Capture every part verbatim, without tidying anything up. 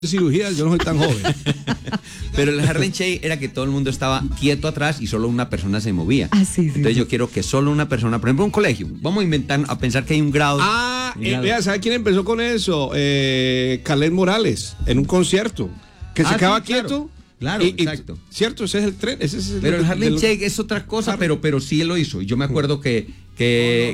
cirugías, yo no soy tan joven. Pero el Harlem Shake era que todo el mundo estaba quieto atrás y solo una persona se movía. Ah, sí, sí. Entonces yo quiero que solo una persona, por ejemplo, un colegio, vamos a inventar, a pensar que hay un grado. Ah, un eh, grado. vea, ¿sabe quién empezó con eso? Eh, Caled Morales, en un concierto, que Ah, se sí, quedaba claro. quieto. Claro, y, y, exacto. Cierto, ese es el tren. Ese es el Pero el del- Harlem del- Shake es otra cosa, pero, pero sí él lo hizo. Y yo me acuerdo que... que...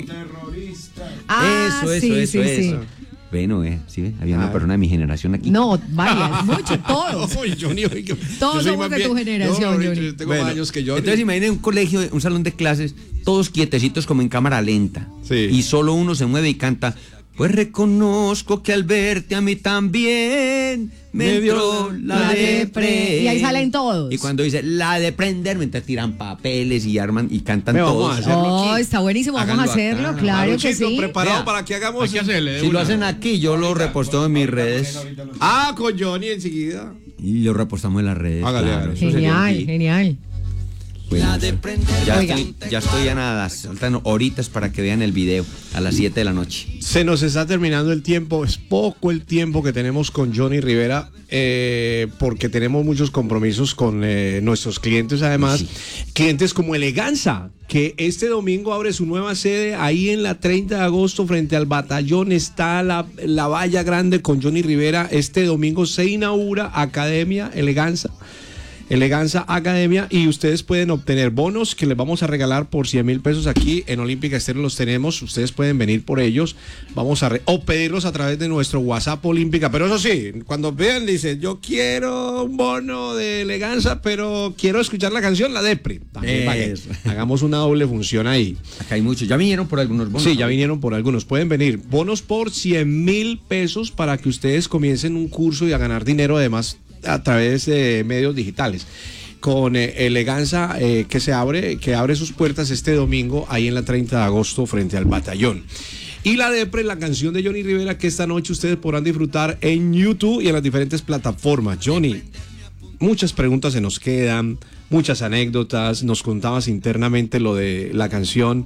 Ah, eso, eso, sí, eso, sí, eso. sí. Bueno, eh, sí, ve, había Ah. una persona de mi generación aquí. No, varias, mucho, todos. Oye, Johnny, oye, yo Todos soy somos más de bien- tu generación, no, yo Johnny. tengo Bueno, más años que Johnny. entonces imaginen un colegio, un salón de clases, todos quietecitos como en cámara lenta. Sí. Y solo uno se mueve y canta. Pues reconozco que al verte a mí también me Me dio dio la la de depre. Y ahí salen todos. Y cuando dice la de prender, mientras tiran papeles y arman y cantan Ve, vamos todos. a hacerlo Oh, aquí. está buenísimo, vamos a Háganlo hacerlo, acá. claro que Maruchito, sí. preparado Vea, para que hagamos. Hay que hacerle. Si lo hacen aquí, yo lo reposto en mis redes. Ah, con Johnny enseguida. Y lo repostamos en las redes. Hágale, hágale. eso sería Genial, un hit. genial. Bueno, ya, Oiga. estoy, ya estoy a nada, faltan horitas para que vean el video a las siete de la noche. Se nos está terminando el tiempo, es poco el tiempo que tenemos con Johnny Rivera, eh, porque tenemos muchos compromisos con eh, nuestros clientes, además, Sí. clientes como Eleganza, que este domingo abre su nueva sede ahí en la treinta de agosto frente al batallón, está la, la valla grande con Johnny Rivera. Este domingo se inaugura Academia Eleganza. Eleganza Academia, y ustedes pueden obtener bonos que les vamos a regalar por cien mil pesos aquí en Olímpica Estéreo. Los tenemos, ustedes pueden venir por ellos, vamos a re o pedirlos a través de nuestro WhatsApp Olímpica. Pero eso sí, cuando vean, dicen, yo quiero un bono de Eleganza, pero quiero escuchar la canción, la Depre. También, para que Eso. hagamos una doble función ahí. Acá hay muchos, ya vinieron por algunos bonos. Sí, ya vinieron por algunos. Pueden venir. Bonos por cien mil pesos para que ustedes comiencen un curso y a ganar dinero, además, a través de medios digitales. Con eh, Eleganza, eh, que se abre, que abre sus puertas este domingo ahí en la treinta de agosto frente al batallón. Y la Depre, la canción de Johnny Rivera, que esta noche ustedes podrán disfrutar en YouTube y en las diferentes plataformas. Johnny, muchas preguntas se nos quedan, muchas anécdotas. Nos contabas internamente lo de la canción.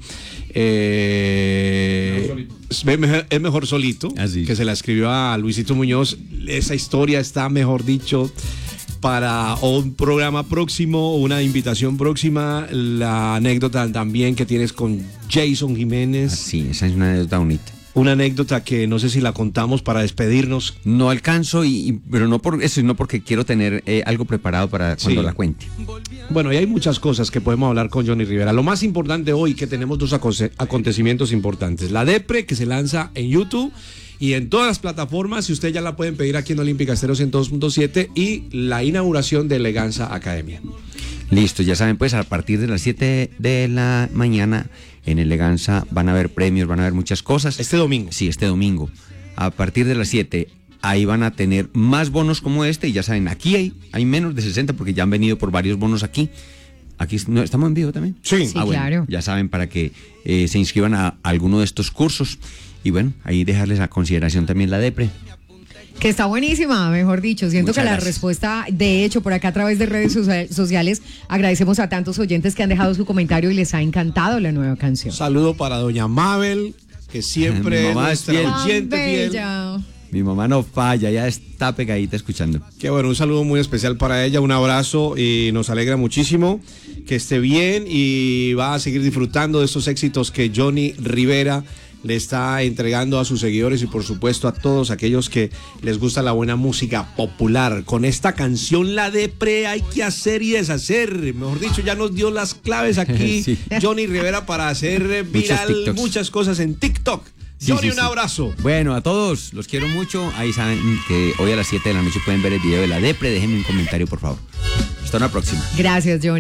Eh, es, mejor, es mejor solito, Así. que se la escribió a Luisito Muñoz. Esa historia está, mejor dicho, para un programa próximo, una invitación próxima. La anécdota también que tienes con Jason Jiménez. Sí, esa es una anécdota bonita. Una anécdota que no sé si la contamos para despedirnos. No alcanzo, y, y- pero no por eso, sino porque quiero tener eh, algo preparado para cuando Sí. la cuente. Bueno, y hay muchas cosas que podemos hablar con Johnny Rivera. Lo más importante hoy, que tenemos dos aconte- acontecimientos importantes. La Depre, que se lanza en YouTube y en todas las plataformas, y ustedes ya la pueden pedir aquí en Olímpica Estéreo ciento dos punto siete, y la inauguración de Eleganza Academia. Listo, ya saben, pues a partir de las siete de la mañana en Eleganza van a haber premios, van a haber muchas cosas. Este domingo. Sí, este domingo. A partir de las siete, ahí van a tener más bonos como este, y ya saben, aquí hay, hay menos de sesenta porque ya han venido por varios bonos aquí. Aquí no, estamos en vivo también. Sí. Sí, Ah, bueno, claro. ya saben, para que eh, se inscriban a alguno de estos cursos. Y bueno, ahí dejarles a consideración también la Depre. Que está buenísima, mejor dicho. Siento Muchas que la gracias. respuesta, de hecho, por acá a través de redes socia- sociales, agradecemos a tantos oyentes que han dejado su comentario y les ha encantado la nueva canción. Saludo para doña Mabel, que siempre Mi es mamá es nuestra fiel. Tan oyente fiel. bella. Mi mamá no falla, ya está pegadita escuchando. Qué bueno, un saludo muy especial para ella, un abrazo, y nos alegra muchísimo que esté bien y va a seguir disfrutando de estos éxitos que Johnny Rivera le está entregando a sus seguidores y por supuesto a todos aquellos que les gusta la buena música popular. Con esta canción, la Depre, hay que hacer y deshacer. Mejor dicho, ya nos dio las claves aquí Sí. Johnny Rivera para hacer eh, Muchos viral TikToks. muchas cosas en TikTok. Sí, Johnny, sí, un sí. abrazo. Bueno, a todos, los quiero mucho. Ahí saben que hoy a las siete de la noche pueden ver el video de la Depre. Déjenme un comentario, por favor. Hasta la próxima. Gracias, Johnny.